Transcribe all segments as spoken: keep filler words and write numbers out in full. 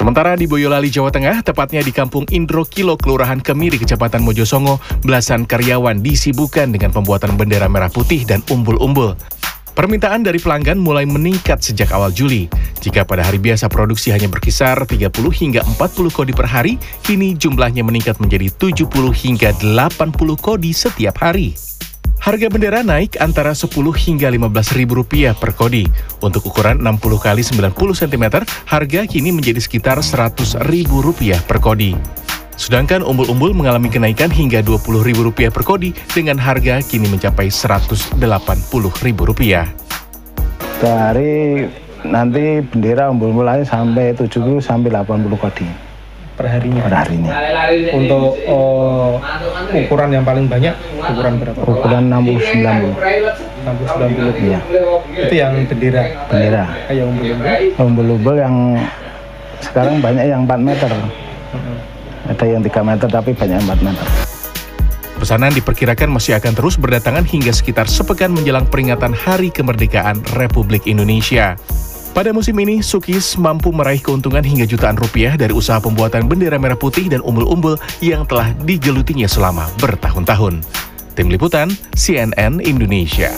Sementara di Boyolali, Jawa Tengah, tepatnya di Kampung Indrokilo, Kelurahan Kemiri, Kecamatan Mojosongo, belasan karyawan disibukkan dengan pembuatan bendera merah putih dan umbul-umbul. Permintaan dari pelanggan mulai meningkat sejak awal Juli. Jika pada hari biasa produksi hanya berkisar tiga puluh hingga empat puluh kodi per hari, kini jumlahnya meningkat menjadi tujuh puluh hingga delapan puluh kodi setiap hari. Harga bendera naik antara sepuluh hingga lima belas ribu rupiah per kodi. Untuk ukuran enam puluh kali sembilan puluh sentimeter, harga kini menjadi sekitar seratus ribu rupiah per kodi. Sedangkan umbul-umbul mengalami kenaikan hingga dua puluh ribu rupiah per kodi dengan harga kini mencapai seratus delapan puluh ribu rupiah. Dari nanti bendera umbul-umbul sampai tujuh puluh sampai delapan puluh kodi. Perharinya. Perharinya. Untuk oh, ukuran yang paling banyak, ukuran berapa? Ukuran enam puluh sembilan puluh. enam puluh sembilan puluh. Iya. Itu yang bendera. Bendera. Kayak umbul-umbul. Umbul-umbul yang sekarang banyak yang empat meter. Uh-huh. Ada yang tiga meter tapi banyak empat meter. Pesanan diperkirakan masih akan terus berdatangan hingga sekitar sepekan menjelang peringatan Hari Kemerdekaan Republik Indonesia. Pada musim ini, Sukis mampu meraih keuntungan hingga jutaan rupiah dari usaha pembuatan bendera merah putih dan umbul-umbul yang telah digelutinya selama bertahun-tahun. Tim Liputan, C N N Indonesia.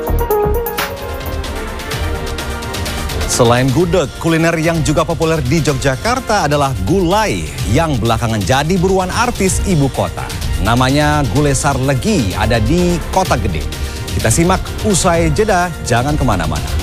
Selain gudeg, kuliner yang juga populer di Yogyakarta adalah gulai yang belakangan jadi buruan artis ibu kota. Namanya Gulai Sarlegi, ada di Kota Gede. Kita simak usai jeda, jangan kemana-mana.